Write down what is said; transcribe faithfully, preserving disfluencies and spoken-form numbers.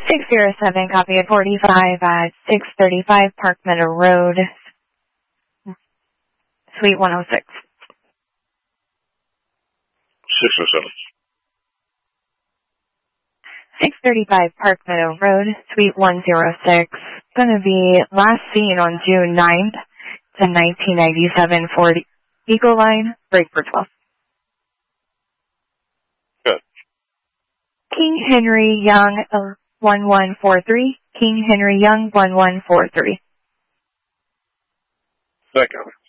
six zero seven, copy at forty-five at six thirty-five Park Meadow Road, Suite one oh six. six oh seven. six thirty-five Park Meadow Road, Suite one oh six. Going to be last seen on June ninth to nineteen ninety-seven for Eagle Line, break for twelve. Good. King Henry Young, uh, one one four three. King Henry Young, one one four three. Second.